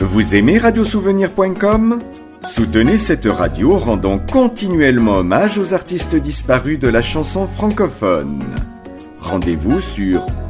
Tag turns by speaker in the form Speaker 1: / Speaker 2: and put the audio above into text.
Speaker 1: Vous aimez radiosouvenir.com ? Soutenez cette radio rendant continuellement hommage aux artistes disparus de la chanson francophone. Rendez-vous sur